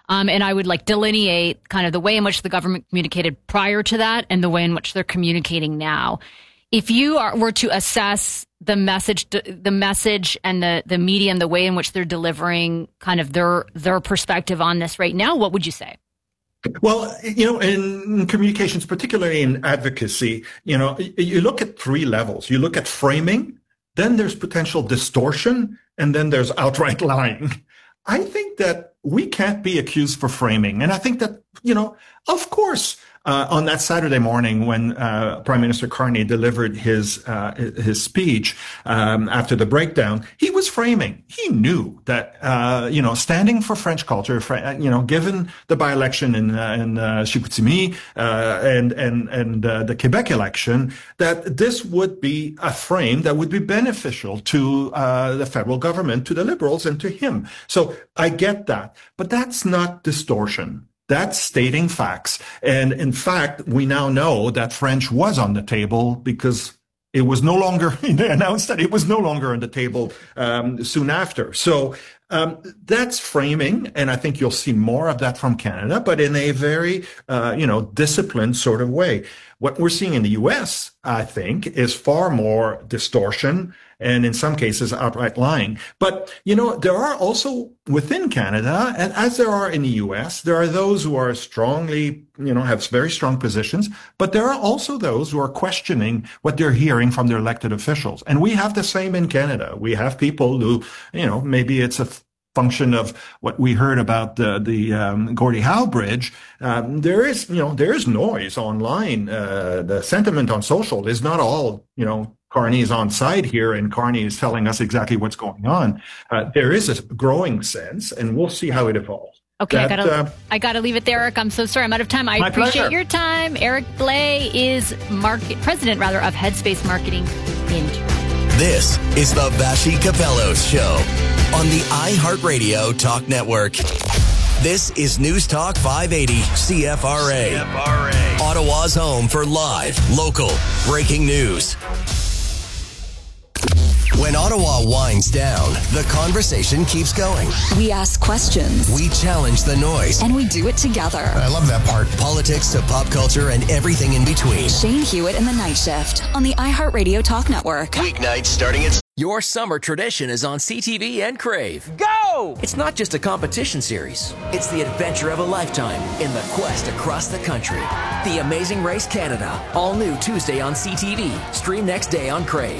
And I would like delineate kind of the way in which the government communicated prior to that and the way in which they're communicating now. If you were to assess the message and the media and the way in which they're delivering kind of their perspective on this right now, what would you say? Well, in communications, particularly in advocacy, you look at three levels. You look at framing, then there's potential distortion, and then there's outright lying. I think that we can't be accused for framing. And I think that, of course, on that Saturday morning when Prime Minister Carney delivered his speech after the breakdown, he was framing. He knew that standing for French culture, given the by-election in Chicoutimi and the Quebec election, that this would be a frame that would be beneficial to the federal government, to the Liberals, and to him. So I get that, but that's not distortion. That's stating facts. And in fact, we now know that French was on the table because it was no longer, they announced that it was no longer on the table soon after. So that's framing. And I think you'll see more of that from Canada, but in a very, disciplined sort of way. What we're seeing in the U.S., I think, is far more distortion and in some cases outright lying. But, there are also within Canada, and as there are in the U.S., there are those who are strongly, have very strong positions, but there are also those who are questioning what they're hearing from their elected officials. And we have the same in Canada. We have people who, maybe it's a function of what we heard about the Gordie Howe Bridge. There is noise online. The sentiment on social is not all, Carney is on side here and Carney is telling us exactly what's going on. There is a growing sense, and we'll see how it evolves. Okay, I gotta leave it there, Eric. I'm so sorry. I'm out of time. I appreciate your time. Eric Blais is president of Headspace Marketing in Toronto. This is the Vassy Kapelos Show on the iHeartRadio Talk Network. This is News Talk 580 CFRA. Ottawa's home for live, local, breaking news. When Ottawa winds down, the conversation keeps going. We ask questions. We challenge the noise. And we do it together. I love that part. Politics to pop culture and everything in between. Shane Hewitt and the Night Shift on the iHeartRadio Talk Network. Weeknights starting at... Your summer tradition is on CTV and Crave. Go! It's not just a competition series. It's the adventure of a lifetime in the quest across the country. The Amazing Race Canada. All new Tuesday on CTV. Stream next day on Crave.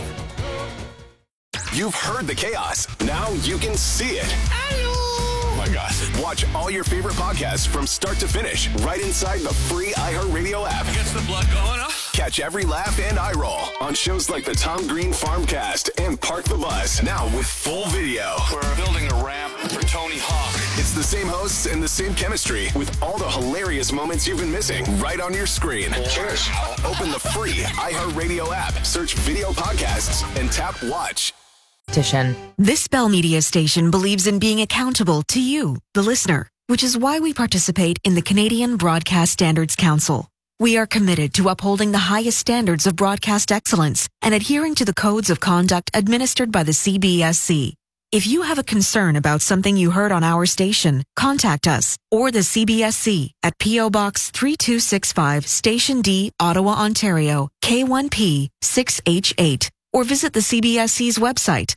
You've heard the chaos. Now you can see it. Oh my God. Watch all your favorite podcasts from start to finish right inside the free iHeartRadio app. Gets the blood going, huh? Catch every laugh and eye roll on shows like the Tom Green Farmcast and Park the Bus. Now with full video. We're building a ramp for Tony Hawk. It's the same hosts and the same chemistry with all the hilarious moments you've been missing right on your screen. Cheers. Open the free iHeartRadio app, search video podcasts, and tap watch. This Bell Media station believes in being accountable to you, the listener, which is why we participate in the Canadian Broadcast Standards Council. We are committed to upholding the highest standards of broadcast excellence and adhering to the codes of conduct administered by the CBSC. If you have a concern about something you heard on our station, contact us or the CBSC at P.O. Box 3265, Station D, Ottawa, Ontario, K1P 6H8. Or visit the CBSC's website,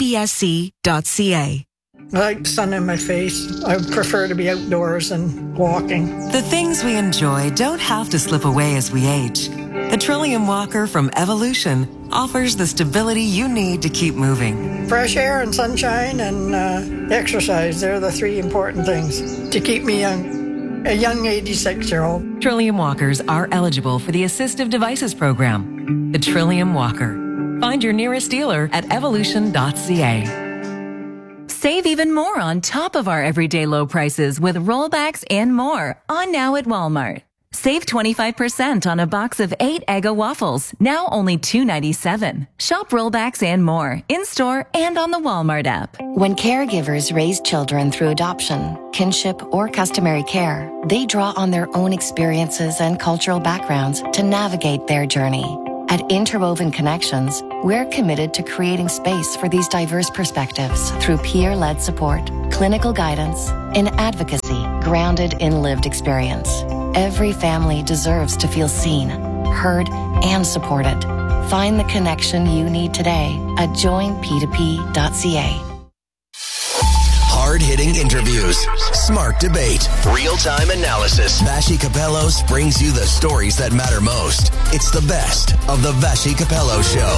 cbsc.ca. I like the sun in my face. I prefer to be outdoors and walking. The things we enjoy don't have to slip away as we age. The Trillium Walker from Evolution offers the stability you need to keep moving. Fresh air and sunshine and exercise, they're the three important things to keep me young. A young 86-year-old. Trillium Walkers are eligible for the Assistive Devices Program. The Trillium Walker. Find your nearest dealer at evolution.ca. Save even more on top of our everyday low prices with rollbacks and more on now at Walmart. Save 25% on a box of 8 Eggo waffles, now only $2.97. Shop rollbacks and more in-store and on the Walmart app. When caregivers raise children through adoption, kinship, or customary care, they draw on their own experiences and cultural backgrounds to navigate their journey. At Interwoven Connections, we're committed to creating space for these diverse perspectives through peer-led support, clinical guidance, and advocacy. grounded in lived experience. Every family deserves to feel seen, heard, and supported. Find the connection you need today at joinp2p.ca. Hard-hitting interviews, smart debate, real-time analysis. Vassy Kapelos brings you the stories that matter most. It's the best of the Vassy Kapelos Show.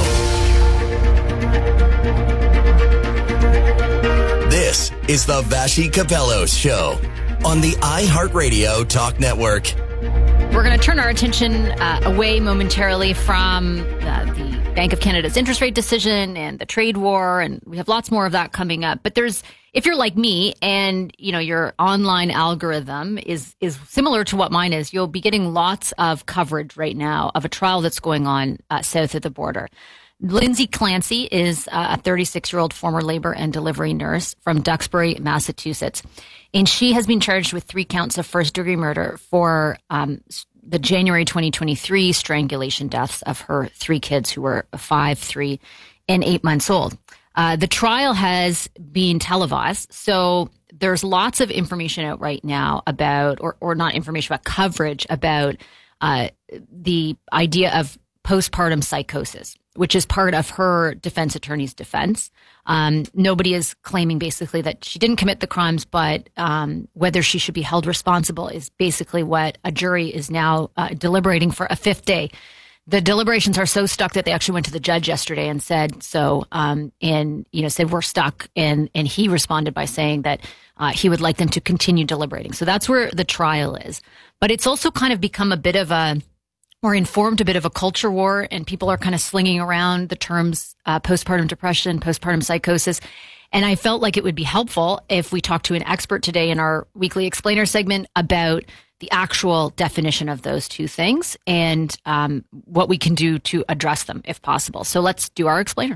This is the Vassy Kapelos Show on the iHeartRadio Talk Network. We're going to turn our attention away momentarily from the Bank of Canada's interest rate decision and the trade war, and we have lots more of that coming up. But if you're like me and your online algorithm is similar to what mine is, you'll be getting lots of coverage right now of a trial that's going on south of the border. Lindsay Clancy is a 36-year-old former labor and delivery nurse from Duxbury, Massachusetts. And she has been charged with 3 counts of first-degree murder for the January 2023 strangulation deaths of her 3 kids who were 5, 3, and 8 months old. The trial has been televised, so there's lots of information out right now about, or not information, but coverage about the idea of postpartum psychosis, which is part of her defense attorney's defense. Nobody is claiming basically that she didn't commit the crimes, but whether she should be held responsible is basically what a jury is now deliberating for a 5th day. The deliberations are so stuck that they actually went to the judge yesterday and said so, said we're stuck. And he responded by saying that he would like them to continue deliberating. So that's where the trial is. But it's also kind of become informed a bit of a culture war, and people are kind of slinging around the terms postpartum depression, postpartum psychosis. And I felt like it would be helpful if we talked to an expert today in our weekly explainer segment about the actual definition of those two things and what we can do to address them if possible. So let's do our explainer.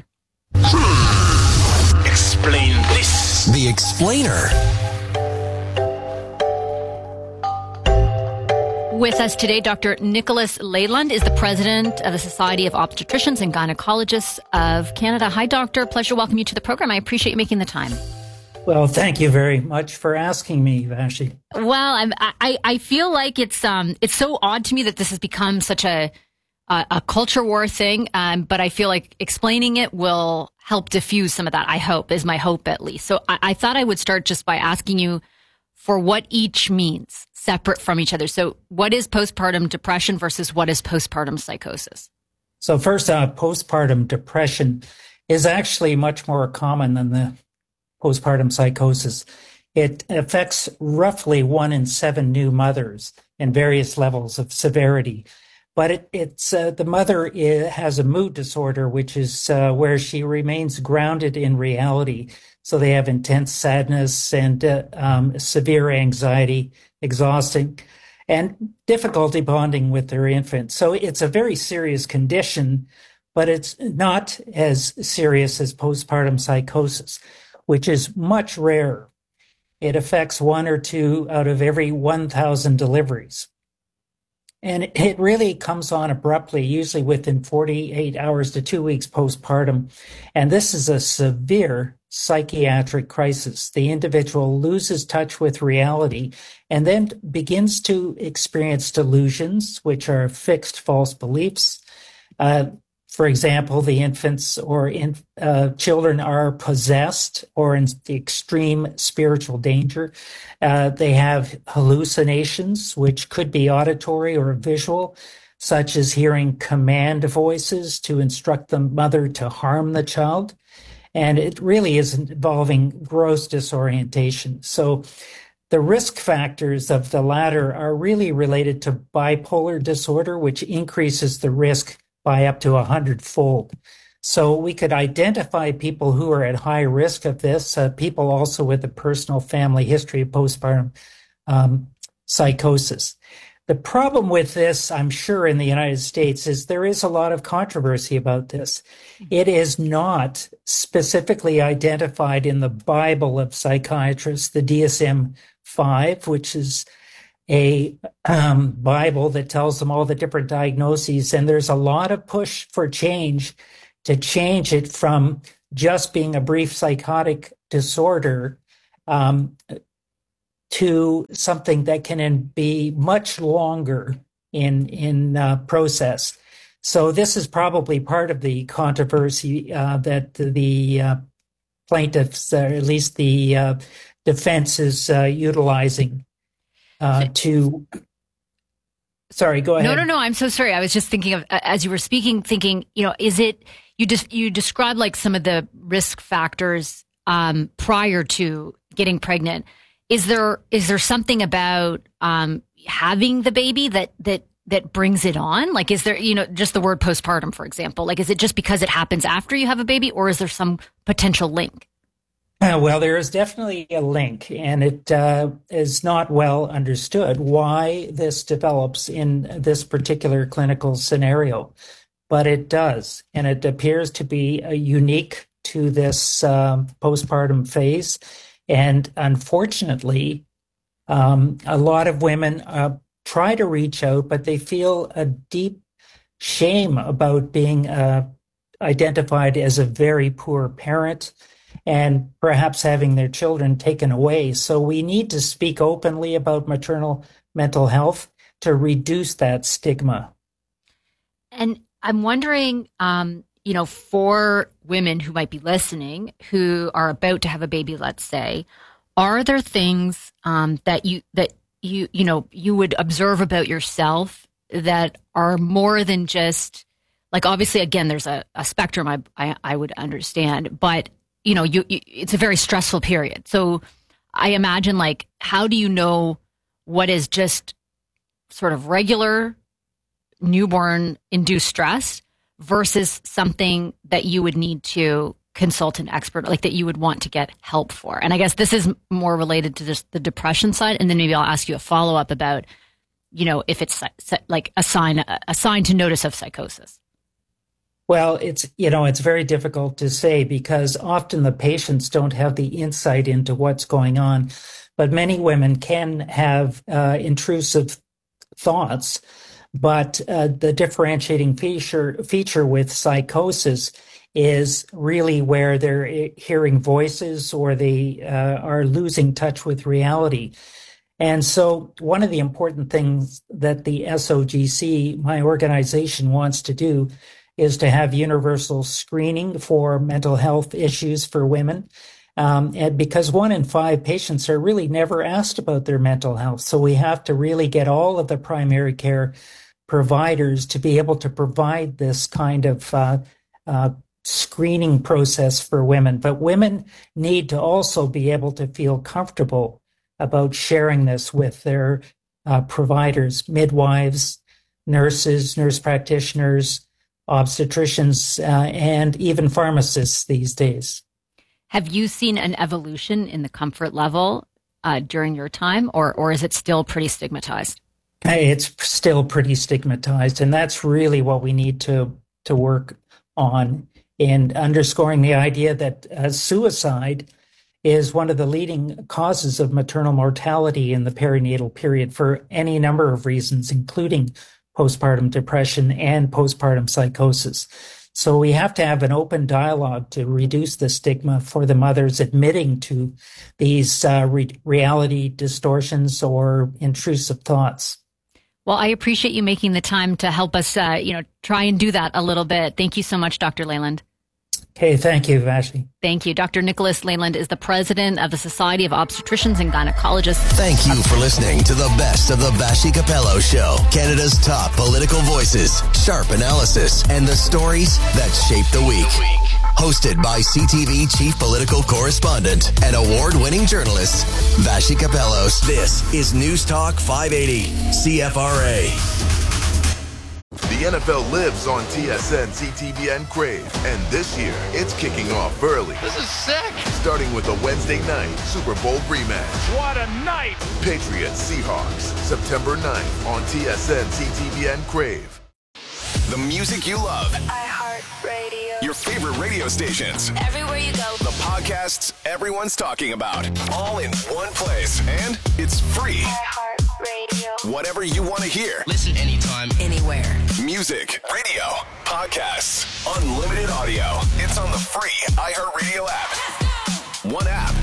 Explain this. The explainer. With us today, Dr. Nicholas Leyland is the president of the Society of Obstetricians and Gynecologists of Canada. Hi, doctor. Pleasure to welcome you to the program. I appreciate you making the time. Well, thank you very much for asking me, Vassy. Well, I feel like it's so odd to me that this has become such a culture war thing, but I feel like explaining it will help diffuse some of that, I hope, is my hope at least. So I thought I would start just by asking you for what each means, separate from each other. So what is postpartum depression versus what is postpartum psychosis? So first, postpartum depression is actually much more common than the postpartum psychosis. It affects roughly 1 in 7 new mothers in various levels of severity. But it's the mother has a mood disorder, which is where she remains grounded in reality. So they have intense sadness and severe anxiety, exhausting, and difficulty bonding with their infant. So it's a very serious condition, but it's not as serious as postpartum psychosis, which is much rarer. It affects 1 or 2 out of every 1,000 deliveries. And it really comes on abruptly, usually within 48 hours to 2 weeks postpartum. And this is a severe psychiatric crisis. The individual loses touch with reality and then begins to experience delusions, which are fixed false beliefs. For example, the infants or children are possessed or in the extreme spiritual danger. They have hallucinations, which could be auditory or visual, such as hearing command voices to instruct the mother to harm the child. And it really is involving gross disorientation. So the risk factors of the latter are really related to bipolar disorder, which increases the risk by up to 100-fold. So we could identify people who are at high risk of this, people also with a personal family history of postpartum psychosis. The problem with this, I'm sure, in the United States is there is a lot of controversy about this. It is not specifically identified in the Bible of psychiatrists, the DSM-5, which is a Bible that tells them all the different diagnoses. And there's a lot of push for change to change it from just being a brief psychotic disorder to something that can be much longer in process. So this is probably part of the controversy that the plaintiffs, or at least the defense, is utilizing to. Sorry, go ahead. No. I'm so sorry. I was just thinking of, as you were speaking, thinking, is it, you described like some of the risk factors prior to getting pregnant. Is there something about having the baby that brings it on? Like, is there, just the word postpartum, for example, like, is it just because it happens after you have a baby, or is there some potential link? Well, there is definitely a link, and it is not well understood why this develops in this particular clinical scenario, but it does, and it appears to be unique to this postpartum phase. And unfortunately, a lot of women try to reach out, but they feel a deep shame about being identified as a very poor parent and perhaps having their children taken away. So we need to speak openly about maternal mental health to reduce that stigma. And I'm wondering, for women who might be listening, who are about to have a baby, let's say, are there things that you would observe about yourself that are more than just, like, obviously, again, there's a spectrum I would understand, but it's a very stressful period. So I imagine, like, how do you know what is just sort of regular newborn induced stress versus something that you would need to consult an expert, like that you would want to get help for? And I guess this is more related to just the depression side. And then maybe I'll ask you a follow-up about, if it's like a sign to notice of psychosis. Well, it's very difficult to say because often the patients don't have the insight into what's going on. But many women can have intrusive thoughts. But the differentiating feature with psychosis is really where they're hearing voices or they are losing touch with reality. And so one of the important things that the SOGC, my organization, wants to do is to have universal screening for mental health issues for women. And because 1 in 5 patients are really never asked about their mental health. So we have to really get all of the primary care providers to be able to provide this kind of screening process for women. But women need to also be able to feel comfortable about sharing this with their providers, midwives, nurses, nurse practitioners, obstetricians, and even pharmacists these days. Have you seen an evolution in the comfort level during your time, or is it still pretty stigmatized? It's still pretty stigmatized, and that's really what we need to work on in underscoring the idea that suicide is one of the leading causes of maternal mortality in the perinatal period for any number of reasons, including postpartum depression and postpartum psychosis. So we have to have an open dialogue to reduce the stigma for the mothers admitting to these reality distortions or intrusive thoughts. Well, I appreciate you making the time to help us, try and do that a little bit. Thank you so much, Dr. Leyland. Okay, thank you, Vashti. Thank you. Dr. Nicholas Leyland is the president of the Society of Obstetricians and Gynecologists. Thank you for listening to the best of the Vashti Capello Show. Canada's top political voices, sharp analysis, and the stories that shape the week. Hosted by CTV Chief Political Correspondent and award-winning journalist, Vashti Capellos. This is News Talk 580, CFRA. The NFL lives on TSN, CTV, Crave. And this year, it's kicking off early. This is sick. Starting with a Wednesday night Super Bowl rematch. What a night. Patriots Seahawks, September 9th on TSN, CTV, Crave. The music you love. iHeartRadio. Your favorite radio stations. Everywhere you go. The podcasts everyone's talking about. All in one place. And it's free. iHeartRadio. Whatever you want to hear. Listen anytime, anywhere. Music, radio, podcasts, unlimited audio. It's on the free iHeartRadio app. One app, no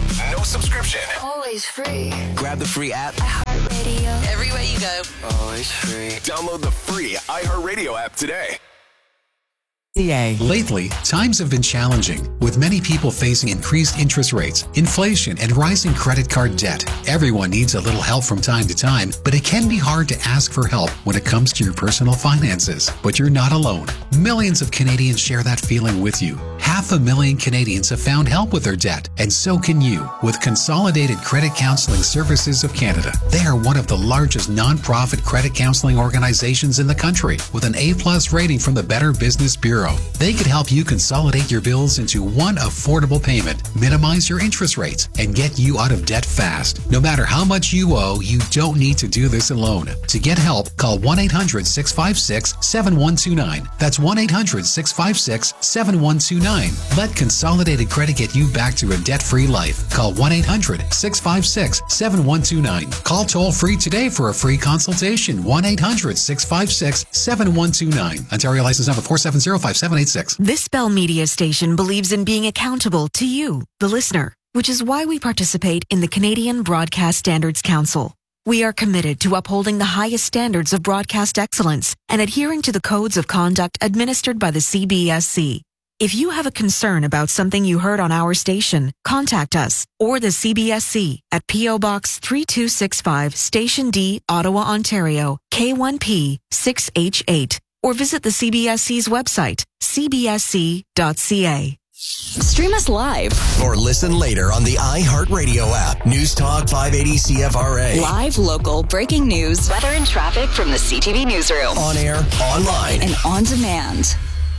subscription. Always free. Grab the free app. iHeartRadio. Everywhere you go. Always free. Download the free iHeartRadio app today. Lately, times have been challenging, with many people facing increased interest rates, inflation, and rising credit card debt. Everyone needs a little help from time to time, but it can be hard to ask for help when it comes to your personal finances. But you're not alone. Millions of Canadians share that feeling with you. 500,000 Canadians have found help with their debt, and so can you with Consolidated Credit Counseling Services of Canada. They are one of the largest non-profit credit counseling organizations in the country, with an A+ rating from the Better Business Bureau. They could help you consolidate your bills into one affordable payment, minimize your interest rates, and get you out of debt fast. No matter how much you owe, you don't need to do this alone. To get help, call 1-800-656-7129. That's 1-800-656-7129. Let Consolidated Credit get you back to a debt-free life. Call 1-800-656-7129. Call toll-free today for a free consultation. 1-800-656-7129. Ontario license number 4705786. This Bell Media station believes in being accountable to you, the listener, which is why we participate in the Canadian Broadcast Standards Council. We are committed to upholding the highest standards of broadcast excellence and adhering to the codes of conduct administered by the CBSC. If you have a concern about something you heard on our station, contact us or the CBSC at P.O. Box 3265, Station D, Ottawa, Ontario, K1P 6H8, or visit the CBSC's website, cbsc.ca. Stream us live Or listen later on the iHeartRadio app. News Talk 580 CFRA. Live, local, breaking news, weather and traffic from the CTV newsroom. On air, online, and on demand.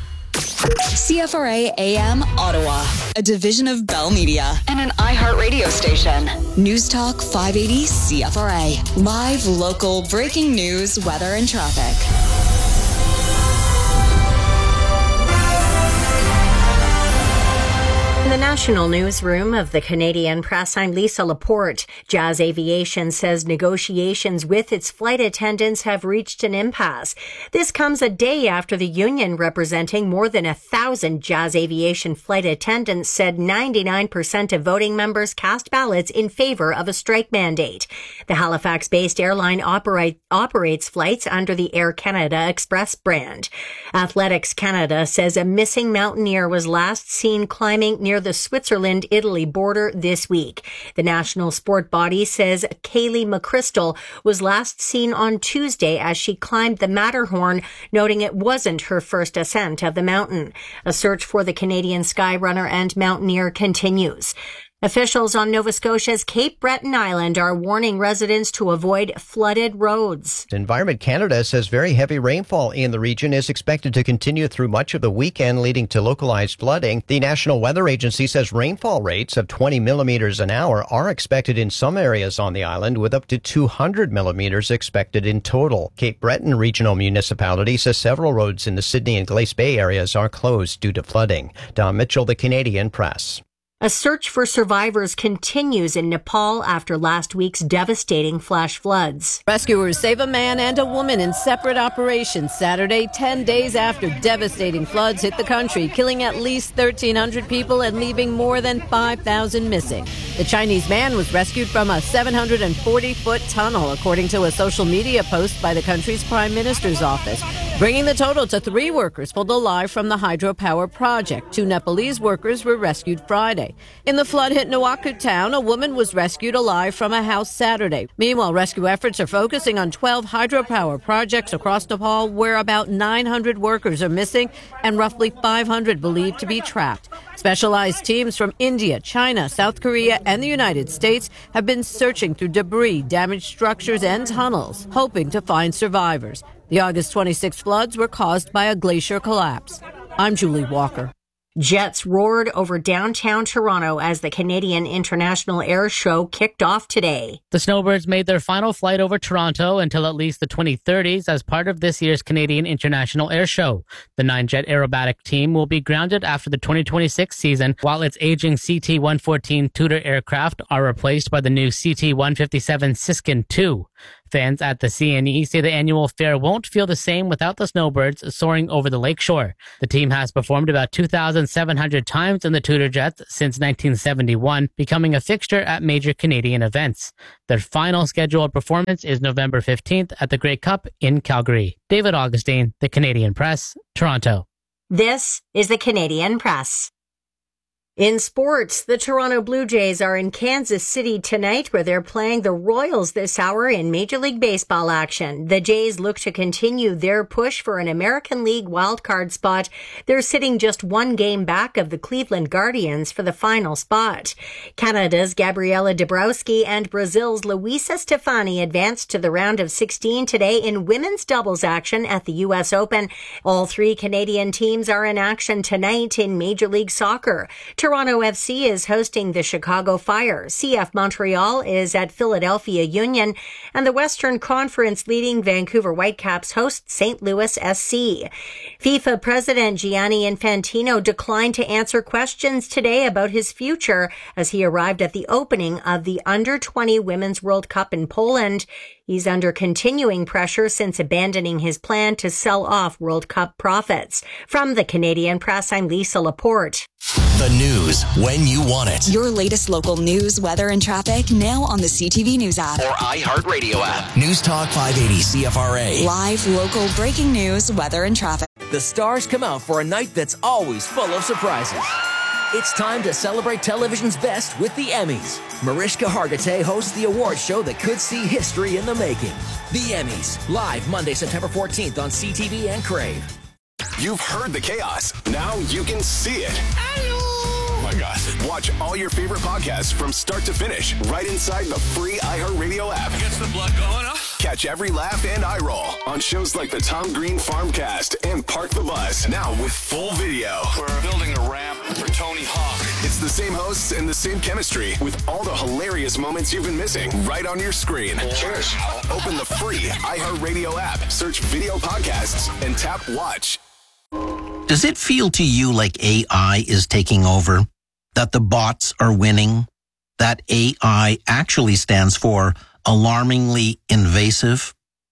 CFRA AM Ottawa, a division of Bell Media and an iHeartRadio station. News Talk 580 CFRA. Live, local, breaking news, weather and traffic. In the national newsroom of the Canadian Press, I'm Lisa Laporte. Jazz Aviation says negotiations with its flight attendants have reached an impasse. This comes a day after the union representing more than 1,000 Jazz Aviation flight attendants said 99% of voting members cast ballots in favor of a strike mandate. The Halifax-based airline operates flights under the Air Canada Express brand. Athletics Canada says a missing mountaineer was last seen climbing near the Switzerland-Italy border this week. The national sport body says Kaylee McChrystal was last seen on Tuesday as she climbed the Matterhorn, noting it wasn't her first ascent of the mountain. A search for the Canadian skyrunner and mountaineer continues. Officials on Nova Scotia's Cape Breton Island are warning residents to avoid flooded roads. Environment Canada says very heavy rainfall in the region is expected to continue through much of the weekend, leading to localized flooding. The National Weather Agency says rainfall rates of 20 millimeters an hour are expected in some areas on the island, with up to 200 millimeters expected in total. Cape Breton Regional Municipality says several roads in the Sydney and Glace Bay areas are closed due to flooding. Don Mitchell, the Canadian Press. A search for survivors continues in Nepal after last week's devastating flash floods. Rescuers save a man and a woman in separate operations Saturday, 10 days after devastating floods hit the country, killing at least 1,300 people and leaving more than 5,000 missing. The Chinese man was rescued from a 740-foot tunnel, according to a social media post by the country's prime minister's office, bringing the total to 3 workers pulled alive from the hydropower project. 2 Nepalese workers were rescued Friday. In the flood-hit Nuwaku town, a woman was rescued alive from a house Saturday. Meanwhile, rescue efforts are focusing on 12 hydropower projects across Nepal, where about 900 workers are missing and roughly 500 believed to be trapped. Specialized teams from India, China, South Korea, and the United States have been searching through debris, damaged structures, and tunnels, hoping to find survivors. The August 26 floods were caused by a glacier collapse. I'm Julie Walker. Jets roared over downtown Toronto as the Canadian International Air Show kicked off today. The Snowbirds made their final flight over Toronto until at least the 2030s as part of this year's Canadian International Air Show. The 9-jet aerobatic team will be grounded after the 2026 season, while its aging CT-114 Tudor aircraft are replaced by the new CT-157 Siskin II. Fans at the CNE say the annual fair won't feel the same without the snowbirds soaring over the lakeshore. The team has performed about 2,700 times in the Tudor Jets since 1971, becoming a fixture at major Canadian events. Their final scheduled performance is November 15th at the Grey Cup in Calgary. David Augustine, The Canadian Press, Toronto. This is The Canadian Press. In sports, the Toronto Blue Jays are in Kansas City tonight, where they're playing the Royals this hour in Major League Baseball action. The Jays look to continue their push for an American League wildcard spot. They're sitting just one game back of the Cleveland Guardians for the final spot. Canada's Gabriela Dabrowski and Brazil's Luisa Stefani advanced to the round of 16 today in women's doubles action at the U.S. Open. All three Canadian teams are in action tonight in Major League Soccer. Toronto FC is hosting the Chicago Fire. CF Montreal is at Philadelphia Union. And the Western Conference leading Vancouver Whitecaps host St. Louis SC. FIFA President Gianni Infantino declined to answer questions today about his future as he arrived at the opening of the Under-20 Women's World Cup in Poland. He's under continuing pressure since abandoning his plan to sell off World Cup profits. From the Canadian Press, I'm Lisa Laporte. The news when you want it. Your latest local news, weather, and traffic now on the CTV News app. Or iHeartRadio app. News Talk 580 CFRA. Live, local, breaking news, weather, and traffic. The stars come out for a night that's always full of surprises. It's time to celebrate television's best with the Emmys. Mariska Hargitay hosts the award show that could see history in the making. The Emmys, live Monday, September 14th on CTV and Crave. You've heard the chaos. Now you can see it. Oh my God. Watch all your favorite podcasts from start to finish right inside the free iHeartRadio app. Gets the blood going, huh? Catch every laugh and eye roll on shows like the Tom Green Farmcast and Park the Bus. Now with full video. We're building a ramp for Tony Hawk. It's the same hosts and the same chemistry with all the hilarious moments you've been missing right on your screen. Cheers. Open the free iHeartRadio app, search video podcasts, and tap watch. Does it feel to you like AI is taking over? That the bots are winning? That AI actually stands for alarmingly invasive?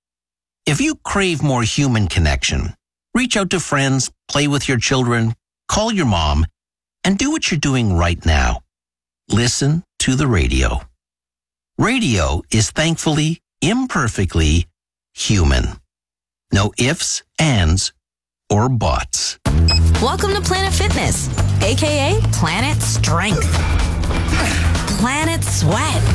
If you crave more human connection, reach out to friends, play with your children, call your mom, and do what you're doing right now. Listen to the radio. Radio is thankfully, imperfectly human. No ifs, ands, or bots. Welcome to Planet Fitness, aka Planet Strength, Planet Sweat,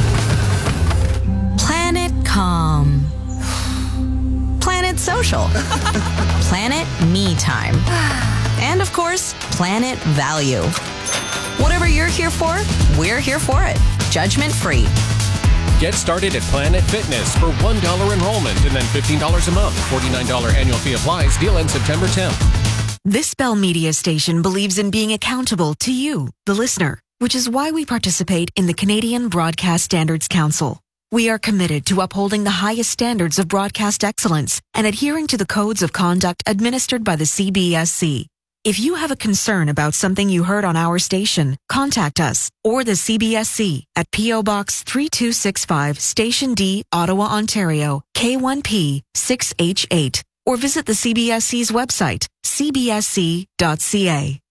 Planet Calm, Planet Social, Planet Me Time, and of course, Planet Value. Whatever you're here for, we're here for it. Judgment free. Get started at Planet Fitness for $1 enrollment and then $15 a month. $49 annual fee applies. Deal ends September 10th. This Bell Media station believes in being accountable to you, the listener, which is why we participate in the Canadian Broadcast Standards Council. We are committed to upholding the highest standards of broadcast excellence and adhering to the codes of conduct administered by the CBSC. If you have a concern about something you heard on our station, contact us or the CBSC at P.O. Box 3265, Station D, Ottawa, Ontario, K1P 6H8, or visit the CBSC's website, cbsc.ca.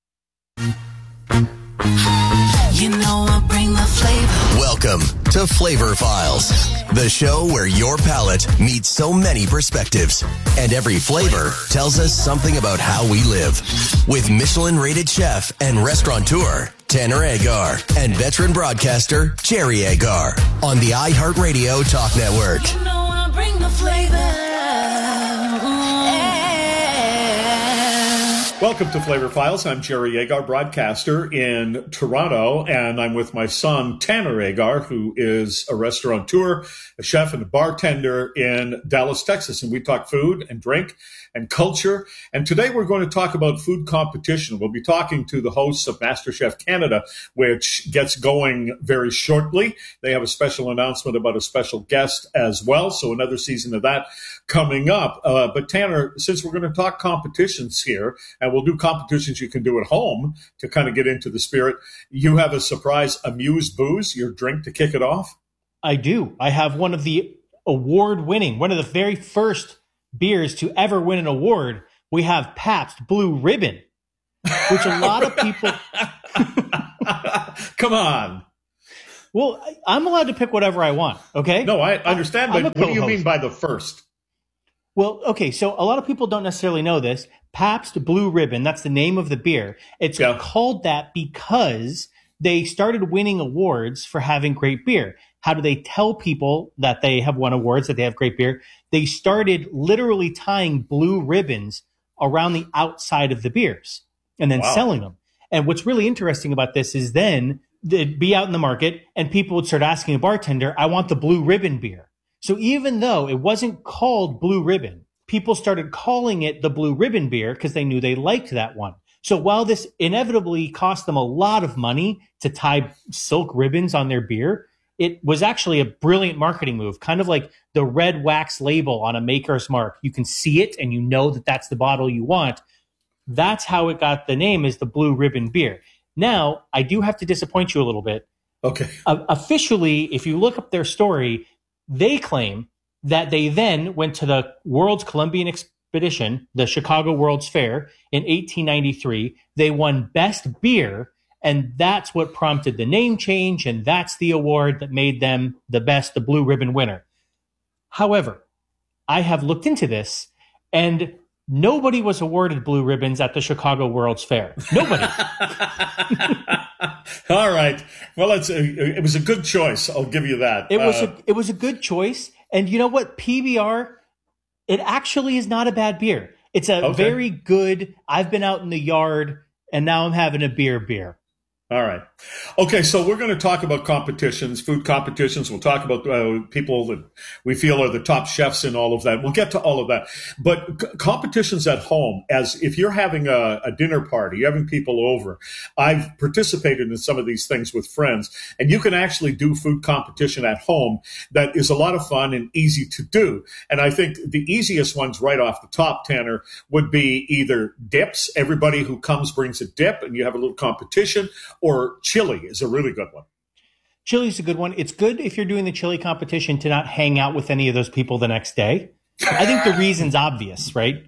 You know I bring the flavor. Welcome to Flavor Files, the show where your palate meets so many perspectives, and every flavor tells us something about how we live. With Michelin-rated chef and restaurateur Tanner Agar and veteran broadcaster Jerry Agar on the iHeartRadio Talk Network. You know I bring the flavor. Welcome to Flavor Files. I'm Jerry Agar, broadcaster in Toronto, and I'm with my son, Tanner Agar, who is a restaurateur, a chef, and a bartender in Dallas, Texas. And we talk food and drink and culture. And today we're going to talk about food competition. We'll be talking to the hosts of MasterChef Canada, which gets going very shortly. They have a special announcement about a special guest as well. So another season of that coming up. But Tanner, since we're going to talk competitions here, and we'll do competitions you can do at home to kind of get into the spirit, you have a surprise Amuse Booze, your drink to kick it off? I do. I have one of the award-winning, one of the very first beers to ever win an award, we have Pabst Blue Ribbon, which a lot of people... Come on. Well, I'm allowed to pick whatever I want, okay? No, I understand, but what do you mean by the first? Well, okay, so a lot of people don't necessarily know this. Pabst Blue Ribbon, that's the name of the beer. It's called that because they started winning awards for having great beer. How do they tell people that they have won awards, that they have great beer? They started literally tying blue ribbons around the outside of the beers and then selling them. And what's really interesting about this is then they'd be out in the market and people would start asking a bartender, I want the blue ribbon beer. So even though it wasn't called Blue Ribbon, people started calling it the Blue Ribbon beer because they knew they liked that one. So while this inevitably cost them a lot of money to tie silk ribbons on their beer, it was actually a brilliant marketing move, kind of like the red wax label on a Maker's Mark. You can see it and you know that that's the bottle you want. That's how it got the name, is the Blue Ribbon beer. Now, I do have to disappoint you a little bit. Okay. Officially, if you look up their story, they claim that they then went to the World's Columbian Expedition, the Chicago World's Fair, in 1893. They won Best Beer, and that's what prompted the name change, and that's the award that made them the Blue Ribbon winner. However, I have looked into this, and nobody was awarded blue ribbons at the Chicago World's Fair. Nobody. All right. Well, it was a good choice. I'll give you that. It was a good choice. And you know what? PBR, it actually is not a bad beer. It's a very good, I've been out in the yard and now I'm having a beer. All right. Okay, so we're going to talk about competitions, food competitions. We'll talk about people that we feel are the top chefs in all of that. We'll get to all of that. But competitions at home, as if you're having a dinner party, you're having people over. I've participated in some of these things with friends, and you can actually do food competition at home that is a lot of fun and easy to do. And I think the easiest ones right off the top, Tanner, would be either dips. Everybody who comes brings a dip, and you have a little competition. Or chili is a really good one. Chili is a good one. It's good if you're doing the chili competition to not hang out with any of those people the next day. I think the reason's obvious, right?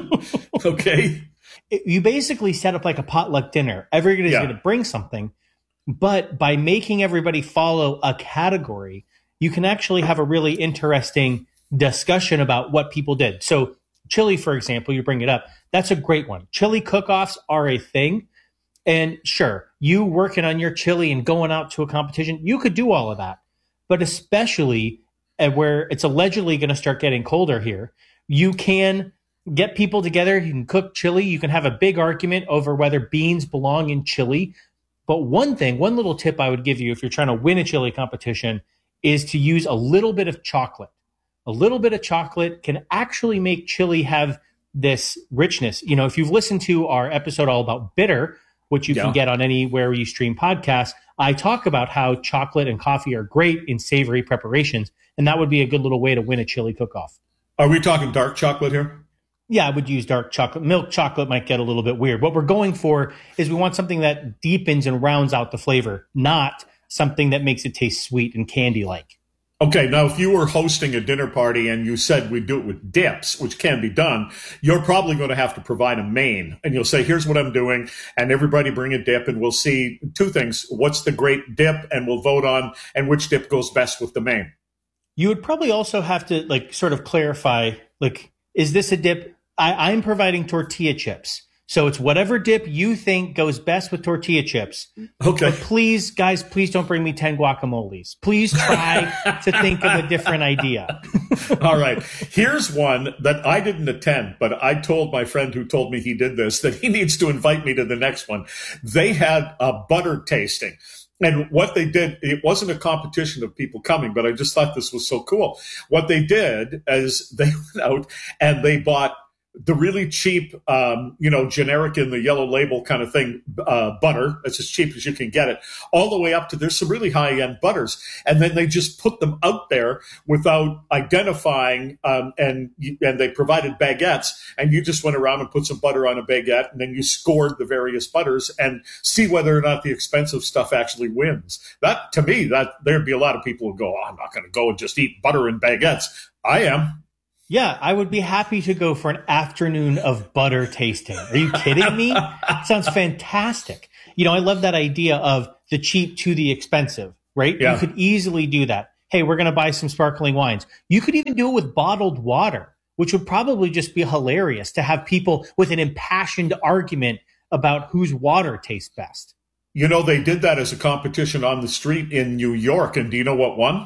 Okay. You basically set up like a potluck dinner. Everybody's going to bring something. But by making everybody follow a category, you can actually have a really interesting discussion about what people did. So chili, for example, you bring it up. That's a great one. Chili cook-offs are a thing. And sure, you working on your chili and going out to a competition, you could do all of that. But especially where it's allegedly going to start getting colder here, you can get people together. You can cook chili. You can have a big argument over whether beans belong in chili. But one little tip I would give you if you're trying to win a chili competition is to use a little bit of chocolate. A little bit of chocolate can actually make chili have this richness. You know, if you've listened to our episode all about bitter, which you can get on anywhere you stream podcasts, I talk about how chocolate and coffee are great in savory preparations, and that would be a good little way to win a chili cook-off. Are we talking dark chocolate here? Yeah, I would use dark chocolate. Milk chocolate might get a little bit weird. What we're going for is we want something that deepens and rounds out the flavor, not something that makes it taste sweet and candy-like. Okay, now if you were hosting a dinner party and you said we do it with dips, which can be done, you're probably going to have to provide a main. And you'll say, here's what I'm doing, and everybody bring a dip, and we'll see two things. What's the great dip, and we'll vote on, and which dip goes best with the main. You would probably also have to sort of clarify, is this a dip? I'm providing tortilla chips. So it's whatever dip you think goes best with tortilla chips. Okay. But please, guys, please don't bring me 10 guacamoles. Please try to think of a different idea. All right. Here's one that I didn't attend, but I told my friend who told me he did this that he needs to invite me to the next one. They had a butter tasting. And what they did, it wasn't a competition of people coming, but I just thought this was so cool. What they did is they went out and they bought the really cheap, generic in the yellow label kind of thing, butter. That's as cheap as you can get it, all the way up to there's some really high-end butters. And then they just put them out there without identifying, and they provided baguettes, and you just went around and put some butter on a baguette, and then you scored the various butters and see whether or not the expensive stuff actually wins. That, to me, that there'd be a lot of people who go, I'm not going to go and just eat butter and baguettes. I am. Yeah, I would be happy to go for an afternoon of butter tasting. Are you kidding me? Sounds fantastic. I love that idea of the cheap to the expensive, right? Yeah. You could easily do that. Hey, we're going to buy some sparkling wines. You could even do it with bottled water, which would probably just be hilarious to have people with an impassioned argument about whose water tastes best. They did that as a competition on the street in New York, and do you know what won?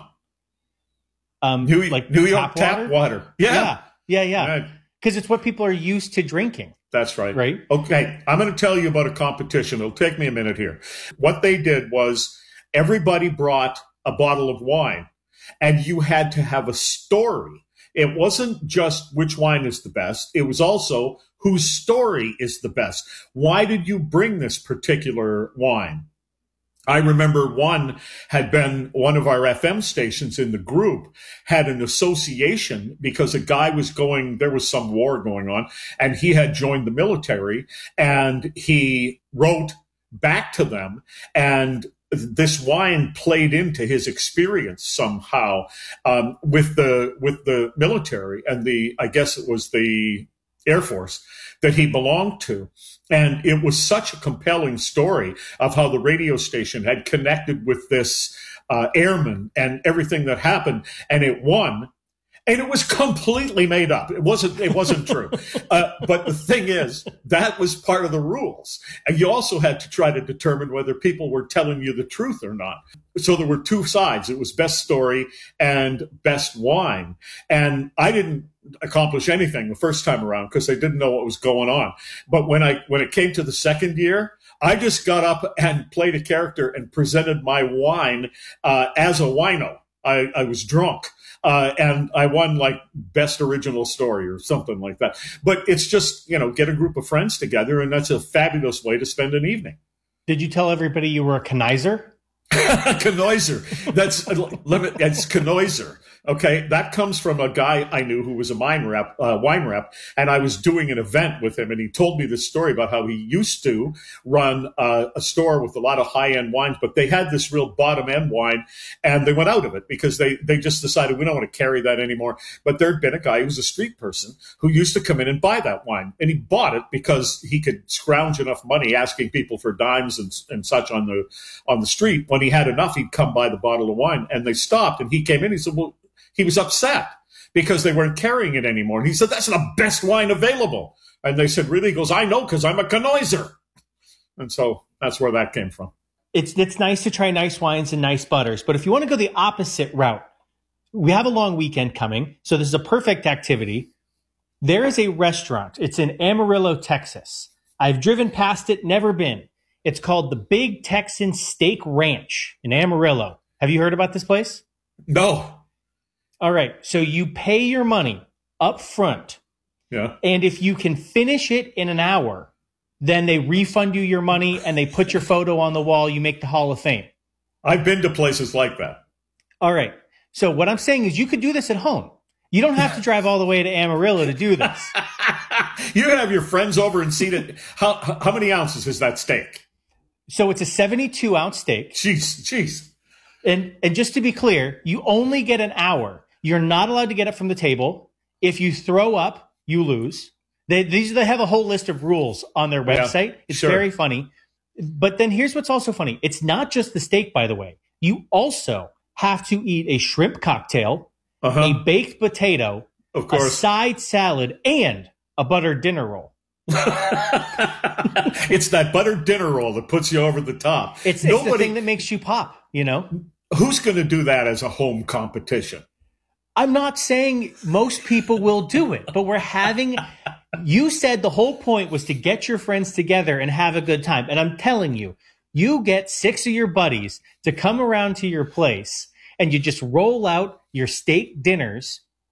New York tap water. Yeah. Because it's what people are used to drinking. That's right. Right. Okay. I'm going to tell you about a competition. It'll take me a minute here. What they did was everybody brought a bottle of wine, and you had to have a story. It wasn't just which wine is the best. It was also whose story is the best. Why did you bring this particular wine? I remember one had been one of our FM stations in the group had an association because a guy was there was some war going on, and he had joined the military, and he wrote back to them, and this wine played into his experience somehow with the military and I guess it was the Air Force that he belonged to. And it was such a compelling story of how the radio station had connected with this airman and everything that happened, and it won. And it was completely made up. It wasn't true. But the thing is, that was part of the rules. And you also had to try to determine whether people were telling you the truth or not. So there were two sides. It was best story and best wine. And I didn't accomplish anything the first time around because I didn't know what was going on. But when it came to the second year, I just got up and played a character and presented my wine as a wino. I was drunk. And I won like best original story or something like that. But it's just, get a group of friends together, and that's a fabulous way to spend an evening. Did you tell everybody you were a connoisseur? Connoisseur. It's connoisseur. Okay, that comes from a guy I knew who was a wine rep, and I was doing an event with him, and he told me this story about how he used to run a store with a lot of high-end wines, but they had this real bottom-end wine, and they went out of it because they just decided we don't want to carry that anymore. But there'd been a guy who was a street person who used to come in and buy that wine, and he bought it because he could scrounge enough money asking people for dimes and such on the street. When he had enough, he'd come buy the bottle of wine, and they stopped, and he came in, he said, well, he was upset because they weren't carrying it anymore. And he said, that's the best wine available. And they said, really? He goes, I know, because I'm a connoisseur. And so that's where that came from. It's nice to try nice wines and nice butters. But if you want to go the opposite route, we have a long weekend coming. So this is a perfect activity. There is a restaurant. It's in Amarillo, Texas. I've driven past it, never been. It's called the Big Texan Steak Ranch in Amarillo. Have you heard about this place? No. All right. So you pay your money up front. Yeah. And if you can finish it in an hour, then they refund you your money and they put your photo on the wall. You make the Hall of Fame. I've been to places like that. All right. So what I'm saying is you could do this at home. You don't have to drive all the way to Amarillo to do this. You can have your friends over and see it. How many ounces is that steak? So it's a 72-ounce steak. Jeez. And just to be clear, you only get an hour. You're not allowed to get up from the table. If you throw up, you lose. They have a whole list of rules on their website. Yeah, it's very funny. But then here's what's also funny. It's not just the steak, by the way. You also have to eat a shrimp cocktail, a baked potato, of course, a side salad, and a buttered dinner roll. It's that buttered dinner roll that puts you over the top. It's the thing that makes you pop, Who's going to do that as a home competition? I'm not saying most people will do it, but we're having... You said the whole point was to get your friends together and have a good time. And I'm telling you, you get 6 of your buddies to come around to your place and you just roll out your steak dinners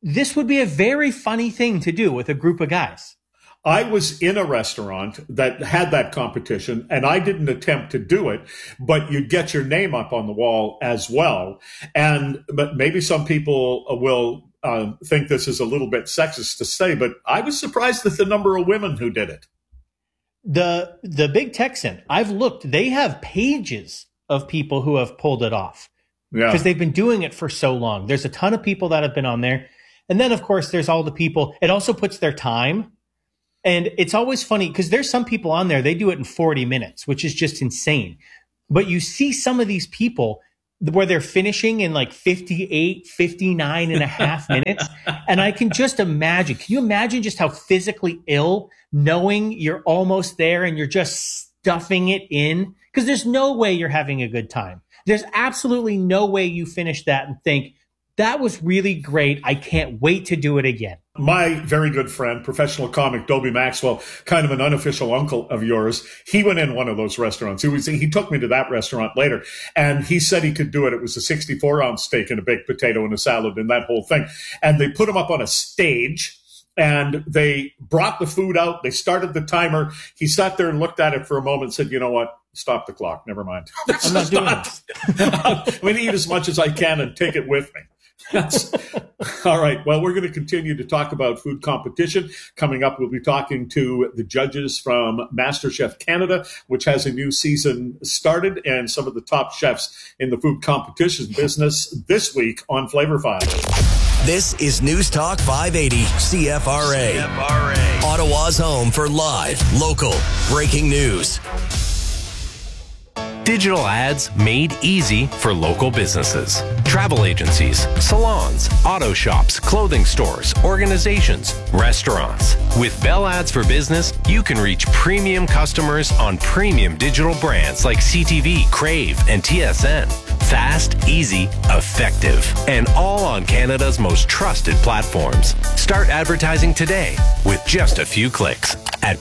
this would be a very funny thing to do with a group of guys. I was in a restaurant that had that competition, and I didn't attempt to do it, but you'd get your name up on the wall as well. But maybe some people will think this is a little bit sexist to say, but I was surprised at the number of women who did it. The Big Texan, I've looked, they have pages of people who have pulled it off. Yeah. Because they've been doing it for so long. There's a ton of people that have been on there. And then, of course, there's all the people. It also puts their time. And it's always funny because there's some people on there, they do it in 40 minutes, which is just insane. But you see some of these people where they're finishing in like 58, 59 and a half minutes. And I can just imagine, can you imagine just how physically ill knowing you're almost there and you're just stuffing it in? Because there's no way you're having a good time. There's absolutely no way you finish that and think, that was really great. I can't wait to do it again. My very good friend, professional comic Dobie Maxwell, kind of an unofficial uncle of yours, he went in one of those restaurants. He took me to that restaurant later, and he said he could do it. It was a 64-ounce steak and a baked potato and a salad and that whole thing. And they put him up on a stage, and they brought the food out. They started the timer. He sat there and looked at it for a moment and said, you know what? Stop the clock. Never mind. I'm not doing it. I'm going to eat as much as I can and take it with me. All right. Well, we're going to continue to talk about food competition. Coming up, we'll be talking to the judges from MasterChef Canada, which has a new season started, and some of the top chefs in the food competition business this week on Flavor File. This is News Talk 580 CFRA. Ottawa's home for live, local, breaking news. Digital ads made easy for local businesses. Travel agencies, salons, auto shops, clothing stores, organizations, restaurants. With Bell Ads for Business, you can reach premium customers on premium digital brands like CTV, Crave, and TSN. Fast, easy, effective, and all on Canada's most trusted platforms. Start advertising today with just a few clicks at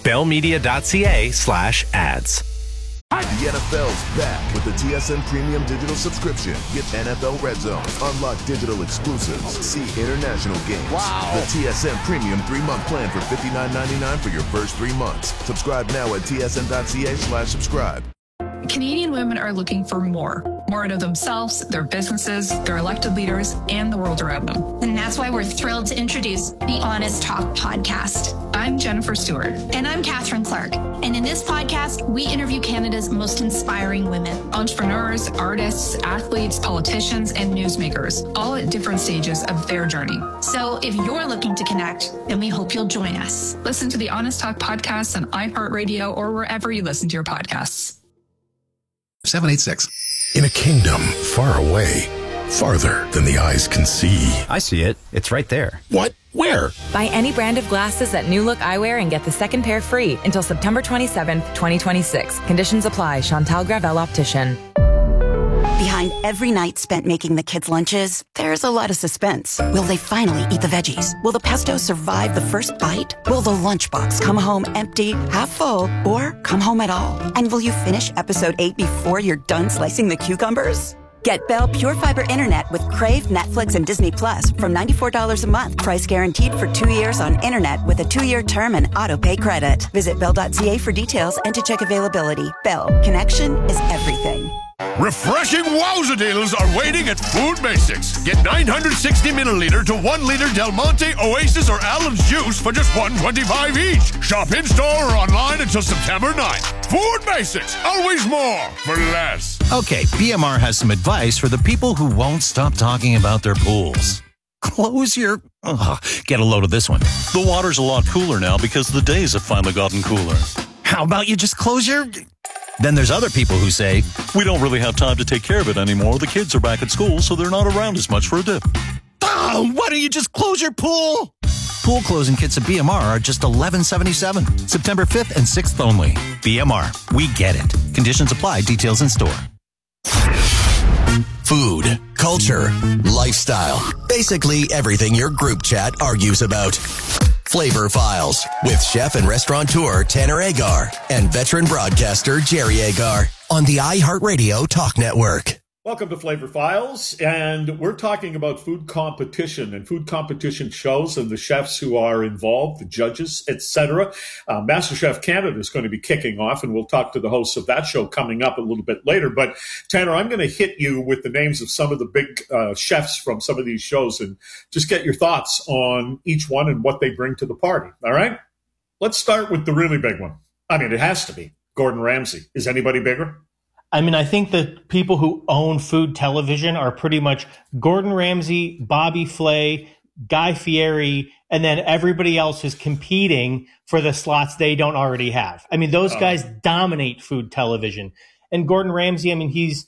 bellmedia.ca/ads. The NFL's back with the TSN Premium Digital subscription. Get NFL Red Zone, unlock digital exclusives, see international games. Wow. The TSN Premium 3-month plan for $59.99 for your first 3 months. Subscribe now at tsn.ca/subscribe. Canadian women are looking for more out of themselves, their businesses, their elected leaders, and the world around them. And that's why we're thrilled to introduce the Honest Talk podcast. I'm Jennifer Stewart. And I'm Catherine Clark. And in this podcast, we interview Canada's most inspiring women. Entrepreneurs, artists, athletes, politicians, and newsmakers, all at different stages of their journey. So if you're looking to connect, then we hope you'll join us. Listen to the Honest Talk podcast on iHeartRadio or wherever you listen to your podcasts. 786. In a kingdom far away, farther than the eyes can see. I see it. It's right there. What? Where? Buy any brand of glasses at New Look Eyewear and get the second pair free until September 27th, 2026. Conditions apply. Chantal Gravel Optician. Behind every night spent making the kids' lunches, there's a lot of suspense. Will they finally eat the veggies? Will the pesto survive the first bite? Will the lunchbox come home empty, half full, or come home at all? And will you finish episode 8 before you're done slicing the cucumbers? Get Bell Pure Fiber Internet with Crave, Netflix, and Disney Plus from $94 a month. Price guaranteed for 2 years on internet with a 2-year term and auto-pay credit. Visit Bell.ca for details and to check availability. Bell. Connection is everything. Refreshing wowza deals are waiting at Food Basics. Get 960 milliliter to 1 liter Del Monte, Oasis, or Allen's juice for just $1.25 each. Shop in-store or online until September 9th. Food Basics. Always more for less. Okay, BMR has some advice for the people who won't stop talking about their pools. Close your... get a load of this one. The water's a lot cooler now because the days have finally gotten cooler. How about you just close your... Then there's other people who say, we don't really have time to take care of it anymore. The kids are back at school, so they're not around as much for a dip. Why don't you just close your pool? Pool closing kits at BMR are just $11.77. September 5th and 6th only. BMR, we get it. Conditions apply. Details in store. Food, culture, lifestyle. Basically everything your group chat argues about. Flavor Files with chef and restaurateur Tanner Agar and veteran broadcaster Jerry Agar on the iHeartRadio Talk Network. Welcome to Flavor Files, and we're talking about food competition and food competition shows and the chefs who are involved, the judges, etc. MasterChef Canada is going to be kicking off, and we'll talk to the hosts of that show coming up a little bit later. But Tanner, I'm going to hit you with the names of some of the big chefs from some of these shows and just get your thoughts on each one and what they bring to the party. All right? Let's start with the really big one. I mean, it has to be Gordon Ramsay. Is anybody bigger? I mean, I think the people who own food television are pretty much Gordon Ramsay, Bobby Flay, Guy Fieri, and then everybody else is competing for the slots they don't already have. I mean, those guys dominate food television. And Gordon Ramsay, I mean, he's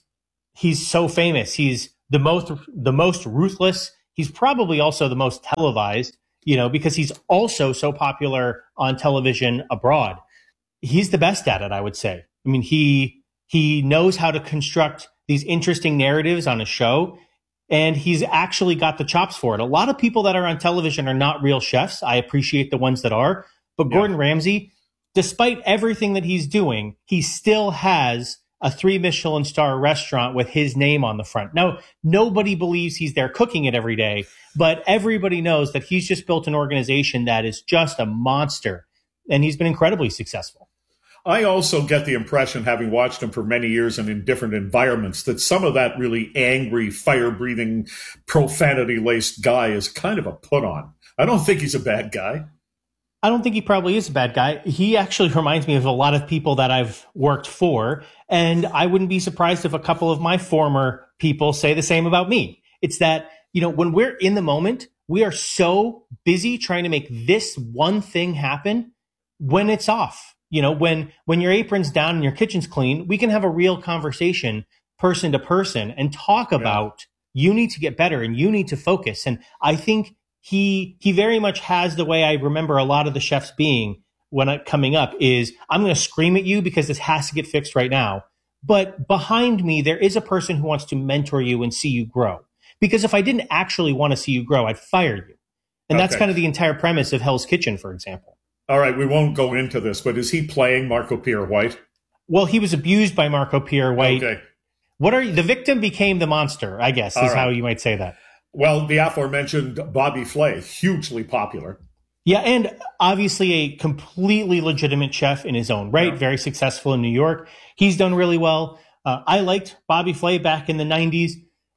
so famous. He's the most ruthless. He's probably also the most televised, because he's also so popular on television abroad. He's the best at it, I would say. I mean, he knows how to construct these interesting narratives on a show, and he's actually got the chops for it. A lot of people that are on television are not real chefs. I appreciate the ones that are. But Gordon Ramsay, despite everything that he's doing, he still has a 3 Michelin star restaurant with his name on the front. Now, nobody believes he's there cooking it every day, but everybody knows that he's just built an organization that is just a monster, and he's been incredibly successful. I also get the impression, having watched him for many years and in different environments, that some of that really angry, fire-breathing, profanity-laced guy is kind of a put-on. I don't think he's a bad guy. I don't think he probably is a bad guy. He actually reminds me of a lot of people that I've worked for, and I wouldn't be surprised if a couple of my former people say the same about me. It's that, when we're in the moment, we are so busy trying to make this one thing happen when it's off. When your apron's down and your kitchen's clean, we can have a real conversation person to person and talk about you need to get better and you need to focus. And I think he very much has the way I remember a lot of the chefs being coming up is I'm going to scream at you because this has to get fixed right now. But behind me, there is a person who wants to mentor you and see you grow. Because if I didn't actually want to see you grow, I'd fire you. And that's kind of the entire premise of Hell's Kitchen, for example. All right, we won't go into this, but is he playing Marco Pierre White? Well, he was abused by Marco Pierre White. Okay. The victim became the monster, I guess, is how you might say that. Well, the aforementioned Bobby Flay, hugely popular. Yeah, and obviously a completely legitimate chef in his own right, very successful in New York. He's done really well. I liked Bobby Flay back in the 90s.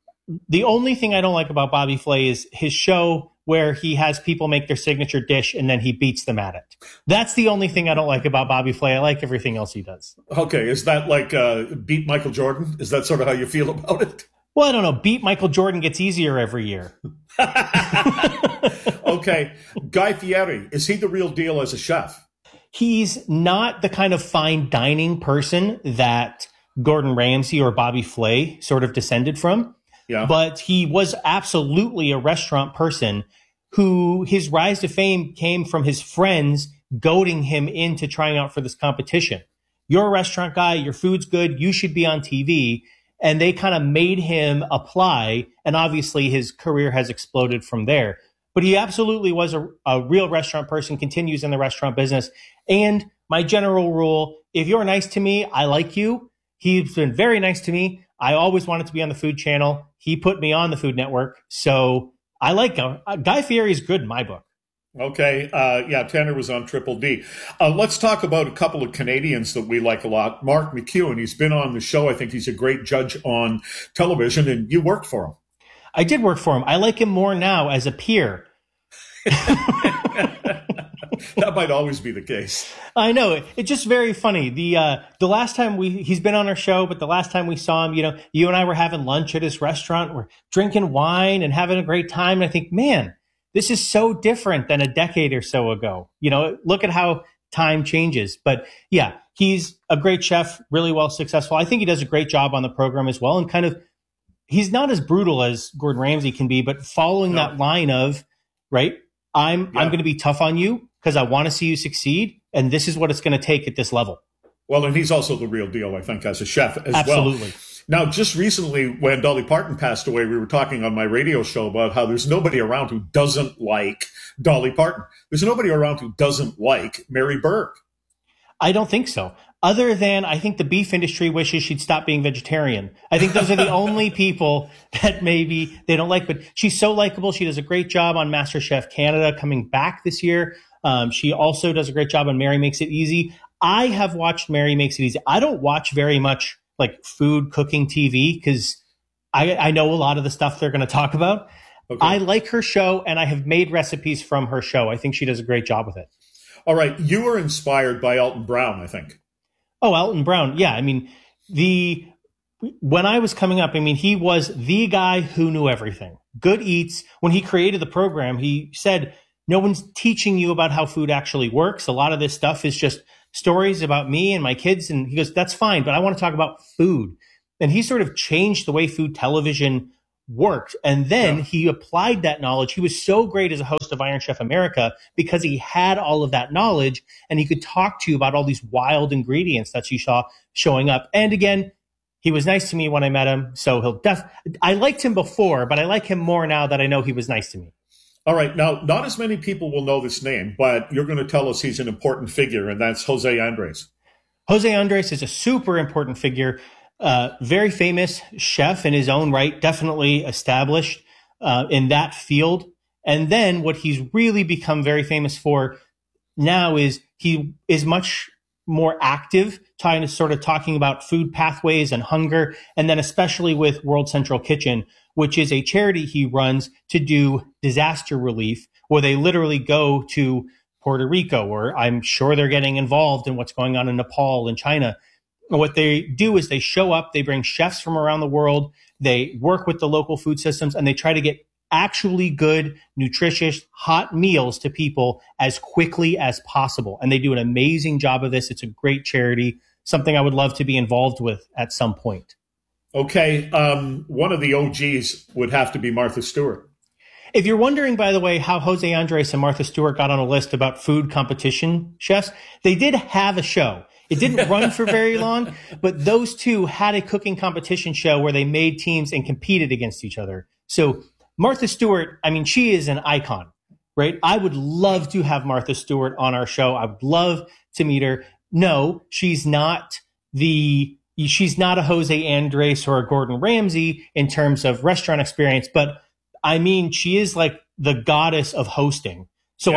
The only thing I don't like about Bobby Flay is his show where he has people make their signature dish and then he beats them at it. That's the only thing I don't like about Bobby Flay. I like everything else he does. Okay, is that like beat Michael Jordan? Is that sort of how you feel about it? Well, I don't know. Beat Michael Jordan gets easier every year. Okay, Guy Fieri, is he the real deal as a chef? He's not the kind of fine dining person that Gordon Ramsay or Bobby Flay sort of descended from. Yeah. But he was absolutely a restaurant person who his rise to fame came from his friends goading him into trying out for this competition. You're a restaurant guy. Your food's good. You should be on TV. And they kind of made him apply. And obviously his career has exploded from there. But he absolutely was a real restaurant person, continues in the restaurant business. And my general rule, if you're nice to me, I like you. He's been very nice to me. I always wanted to be on the Food Channel. He put me on the Food Network. So I like him. Guy Fieri is good in my book. Okay. Tanner was on Triple D. Let's talk about a couple of Canadians that we like a lot. Mark McEwen, he's been on the show. I think he's a great judge on television, and you worked for him. I did work for him. I like him more now as a peer. That might always be the case. I know. It's just very funny. The last time he's been on our show, but the last time we saw him, you and I were having lunch at his restaurant. We're drinking wine and having a great time. And I think, man, this is so different than a decade or so ago. Look at how time changes. But yeah, he's a great chef, really well successful. I think he does a great job on the program as well. And he's not as brutal as Gordon Ramsay can be, but following that line of, right, I'm going to be tough on you because I want to see you succeed. And this is what it's going to take at this level. Well, and he's also the real deal, I think, as a chef as Absolutely. Well. Now, just recently, when Dolly Parton passed away, we were talking on my radio show about how there's nobody around who doesn't like Dolly Parton. There's nobody around who doesn't like Mary Berg. I don't think so. Other than I think the beef industry wishes she'd stop being vegetarian. I think those are the only people that maybe they don't like. But she's so likable. She does a great job on MasterChef Canada coming back this year. She also does a great job on Mary Makes It Easy. I have watched Mary Makes It Easy. I don't watch very much like food cooking TV because I know a lot of the stuff they're going to talk about. Okay. I like her show, and I have made recipes from her show. I think she does a great job with it. All right. You were inspired by Alton Brown, I think. Oh, Alton Brown. Yeah. I mean, when I was coming up, I mean, he was the guy who knew everything. Good Eats. When he created the program, he said, no one's teaching you about how food actually works. A lot of this stuff is just stories about me and my kids. And he goes, that's fine, but I want to talk about food. And he sort of changed the way food television worked. And then he applied that knowledge. He was so great as a host of Iron Chef America because he had all of that knowledge and he could talk to you about all these wild ingredients that you saw showing up. And again, he was nice to me when I met him. So I liked him before, but I like him more now that I know he was nice to me. All right. Now, not as many people will know this name, but you're going to tell us he's an important figure, and that's Jose Andres. Jose Andres is a super important figure. Very famous chef in his own right, definitely established in that field. And then what he's really become very famous for now is he is much more active, talking about food pathways and hunger, and then especially with World Central Kitchen, which is a charity he runs to do disaster relief, where they literally go to Puerto Rico, or I'm sure they're getting involved in what's going on in Nepal and China. And what they do is they show up, they bring chefs from around the world, they work with the local food systems, and they try to get actually good, nutritious, hot meals to people as quickly as possible. And they do an amazing job of this. It's a great charity, something I would love to be involved with at some point. Okay. One of the OGs would have to be Martha Stewart. If you're wondering, by the way, how Jose Andres and Martha Stewart got on a list about food competition chefs, they did have a show. It didn't run for very long, but those two had a cooking competition show where they made teams and competed against each other. So Martha Stewart, I mean, she is an icon, right? I would love to have Martha Stewart on our show. I would love to meet her. No, she's not a Jose Andres or a Gordon Ramsay in terms of restaurant experience, but I mean, she is like the goddess of hosting. So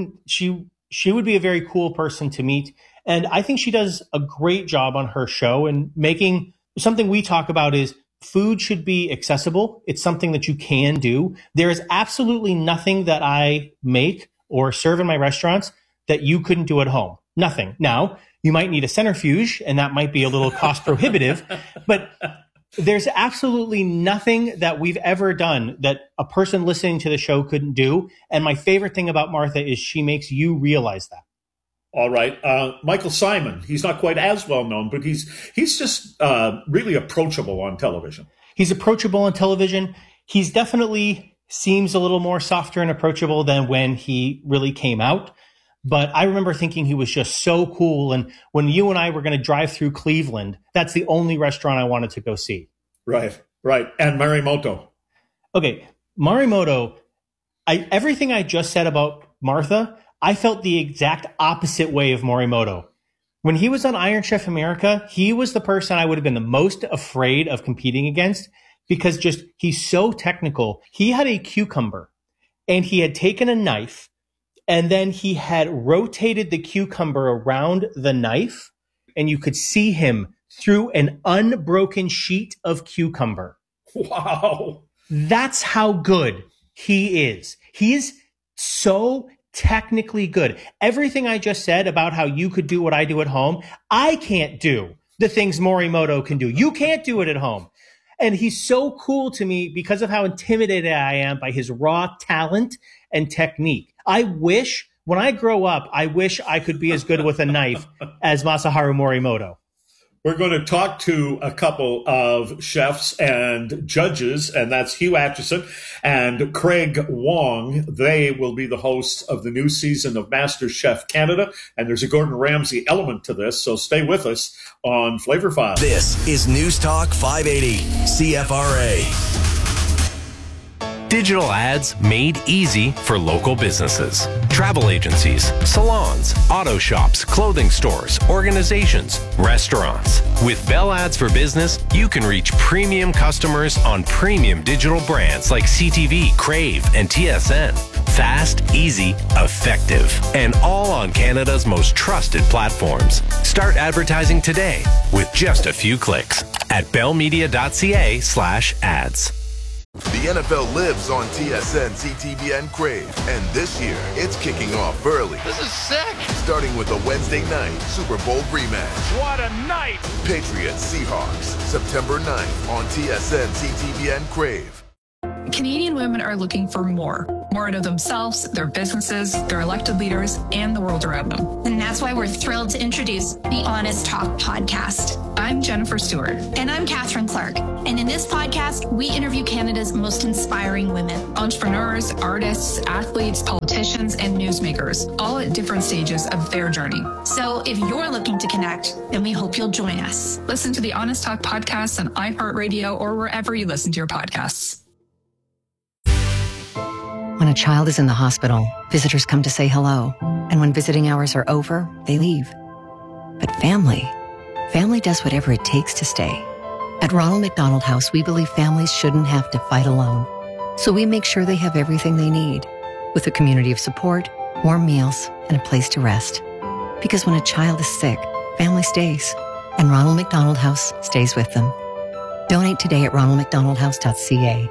she would be a very cool person to meet. And I think she does a great job on her show, and making something we talk about is food should be accessible. It's something that you can do. There is absolutely nothing that I make or serve in my restaurants that you couldn't do at home. Nothing. Now, you might need a centrifuge, and that might be a little cost prohibitive, but there's absolutely nothing that we've ever done that a person listening to the show couldn't do. And my favorite thing about Martha is she makes you realize that. All right. Michael Simon, he's not quite as well known, but he's just really approachable on television. He's approachable on television. He's definitely seems a little more softer and approachable than when he really came out. But I remember thinking he was just so cool. And when you and I were going to drive through Cleveland, that's the only restaurant I wanted to go see. Right. And Morimoto. Okay. Morimoto, everything I just said about Martha, I felt the exact opposite way of Morimoto. When he was on Iron Chef America, he was the person I would have been the most afraid of competing against because he's so technical. He had a cucumber and he had taken a knife and then he had rotated the cucumber around the knife and you could see him through an unbroken sheet of cucumber. Wow. That's how good he is. He is so technically good. Everything I just said about how you could do what I do at home, I can't do the things Morimoto can do. You can't do it at home. And he's so cool to me because of how intimidated I am by his raw talent and technique. I wish, when I grow up, I wish I could be as good with a knife as Masaharu Morimoto. We're going to talk to a couple of chefs and judges, and that's Hugh Acheson and Craig Wong. They will be the hosts of the new season of MasterChef Canada, and there's a Gordon Ramsay element to this, so stay with us on Flavor File. This is News Talk 580, CFRA. Digital ads made easy for local businesses. Travel agencies, salons, auto shops, clothing stores, organizations, restaurants. With Bell Ads for Business, you can reach premium customers on premium digital brands like CTV, Crave, and TSN. Fast, easy, effective, and all on Canada's most trusted platforms. Start advertising today with just a few clicks at bellmedia.ca/ads. The NFL lives on TSN, CTV, and Crave. And this year, it's kicking off early. This is sick. Starting with a Wednesday night Super Bowl rematch. What a night. Patriots Seahawks, September 9th on TSN, CTV, and Crave. Canadian women are looking for more out of themselves, their businesses, their elected leaders, and the world around them. And that's why we're thrilled to introduce the Honest Talk podcast. I'm Jennifer Stewart. And I'm Catherine Clark. And in this podcast, we interview Canada's most inspiring women. Entrepreneurs, artists, athletes, politicians, and newsmakers, all at different stages of their journey. So if you're looking to connect, then we hope you'll join us. Listen to the Honest Talk podcast on iHeartRadio or wherever you listen to your podcasts. When a child is in the hospital, visitors come to say hello. And when visiting hours are over, they leave. But family does whatever it takes to stay. At Ronald McDonald House, we believe families shouldn't have to fight alone. So we make sure they have everything they need, with a community of support, warm meals, and a place to rest. Because when a child is sick, family stays. And Ronald McDonald House stays with them. Donate today at ronaldmcdonaldhouse.ca.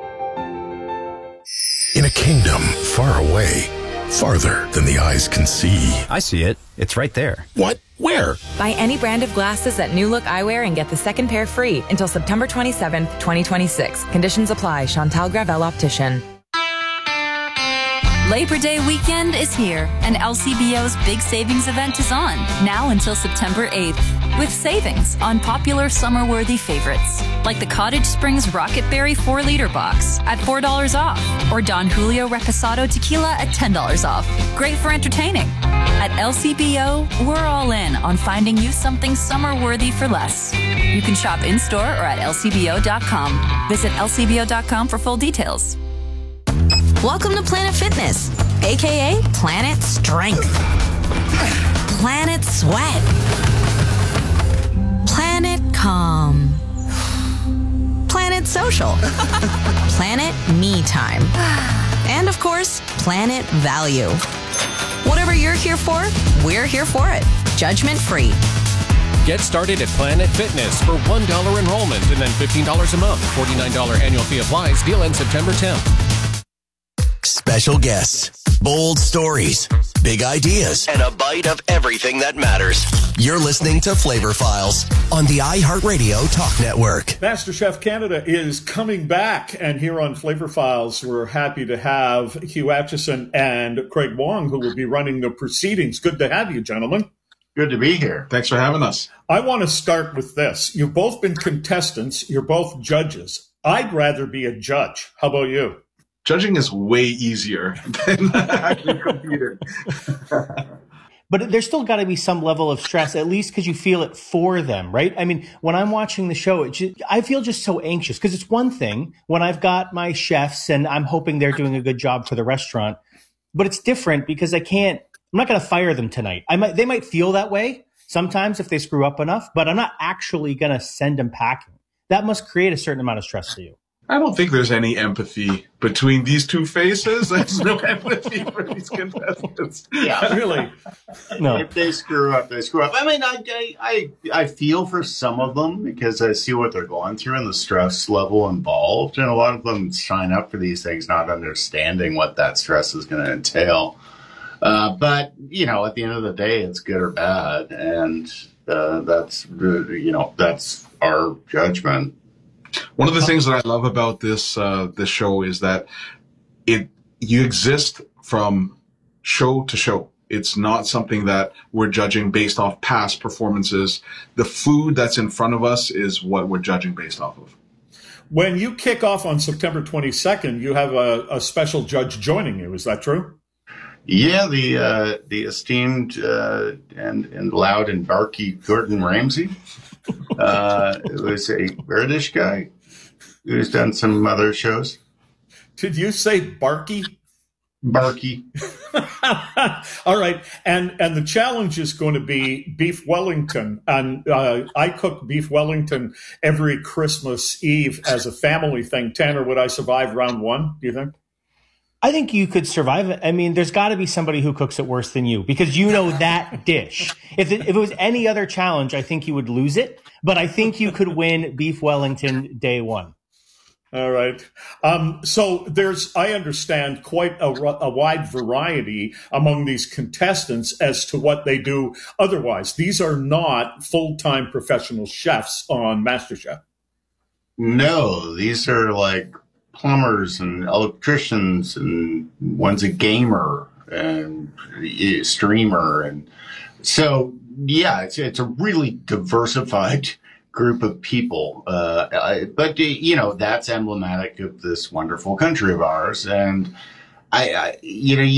In a kingdom far away, farther than the eyes can see. I see it. It's right there. What? Where? Buy any brand of glasses at New Look Eyewear and get the second pair free until September 27th, 2026. Conditions apply. Chantal Gravel Optician. Labor Day weekend is here, and LCBO's big savings event is on, now until September 8th, with savings on popular summer-worthy favorites, like the Cottage Springs Rocket Berry 4-liter box at $4 off, or Don Julio Reposado Tequila at $10 off. Great for entertaining. At LCBO, we're all in on finding you something summer-worthy for less. You can shop in-store or at lcbo.com. Visit lcbo.com for full details. Welcome to Planet Fitness, aka Planet Strength, Planet Sweat, Planet Calm, Planet Social, Planet Me Time, and of course, Planet Value. Whatever you're here for, we're here for it. Judgment free. Get started at Planet Fitness for $1 enrollment and then $15 a month. $49 annual fee applies. Deal ends September 10th. Special guests, bold stories, big ideas, and a bite of everything that matters. You're listening to Flavor Files on the iHeartRadio Talk Network. MasterChef Canada is coming back, and here on Flavor Files, we're happy to have Hugh Acheson and Craig Wong, who will be running the proceedings. Good to have you, gentlemen. Good to be here. Thanks for having us. I want to start with this. You've both been contestants. You're both judges. I'd rather be a judge. How about you? Judging is way easier than actually competing. But there's still got to be some level of stress, at least because you feel it for them, right? I mean, when I'm watching the show, I feel just so anxious because it's one thing when I've got my chefs and I'm hoping they're doing a good job for the restaurant, but it's different because I'm not going to fire them tonight. They might feel that way sometimes if they screw up enough, but I'm not actually going to send them packing. That must create a certain amount of stress for you. I don't think there's any empathy between these two faces. There's no empathy for these contestants. Yeah, really. No. If they screw up, they screw up. I mean, I feel for some of them because I see what they're going through and the stress level involved. And a lot of them sign up for these things not understanding what that stress is going to entail. But, at the end of the day, it's good or bad. And that's our judgment. One of the things that I love about this show is that you exist from show to show. It's not something that we're judging based off past performances. The food that's in front of us is what we're judging based off of. When you kick off on September 22nd, you have a special judge joining you. Is that true? Yeah, the esteemed and loud and barky Gordon Ramsay. It was a British guy who's done some other shows. Did you say Barky? Barky. All right, and the challenge is going to be beef Wellington, and I cook beef Wellington every Christmas Eve as a family thing. Tanner, would I survive round one, do you think? I think you could survive it. I mean, there's got to be somebody who cooks it worse than you, because you know that dish. If it was any other challenge, I think you would lose it, but I think you could win beef Wellington day one. All right. So I understand, quite a wide variety among these contestants as to what they do otherwise. These are not full-time professional chefs on MasterChef. No, these are like plumbers and electricians, and one's a gamer and a streamer. And so, yeah, it's a really diversified group of people. But, you know, that's emblematic of this wonderful country of ours. And, you know,